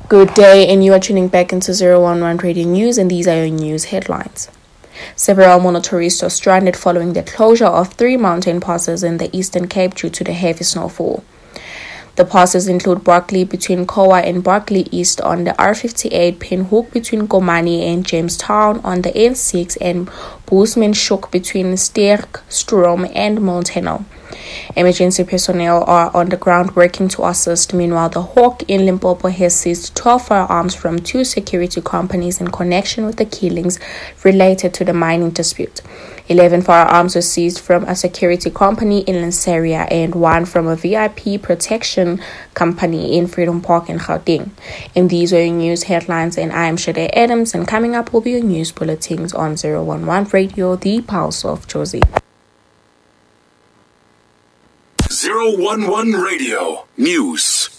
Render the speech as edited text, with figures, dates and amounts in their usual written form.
Good day, and you are tuning back into 011 Radio News, and these are your news headlines. Several motorists are stranded following the closure of 3 mountain passes in the Eastern Cape due to the heavy snowfall. The passes include Barkley between Kowa and Barkley East on the R58, Pinhook between Komani and Jamestown on the N6, and Boesmanschhoek between Sterk, Stroom and Multeno. Emergency personnel are on the ground working to assist. Meanwhile, the Hawk in Limpopo has seized 12 firearms from 2 security companies in connection with the killings related to the mining dispute. 11 firearms were seized from a security company in Lanseria and 1 from a VIP protection company in Freedom Park in Gauteng. And these are your news headlines, and I am Shade Adams, and coming up will be your news bulletins on 011 Radio, the Pulse of Jozi. 011 Radio News.